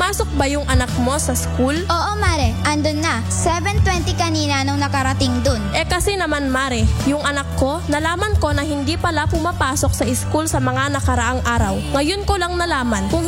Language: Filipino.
Pumasok ba yung anak mo sa school? Oo, Mare. Andun na. 7:20 kanina nung nakarating dun. Kasi naman Mare, yung anak ko, nalaman ko na hindi pala pumapasok sa school sa mga nakaraang araw. Ngayon ko lang nalaman kung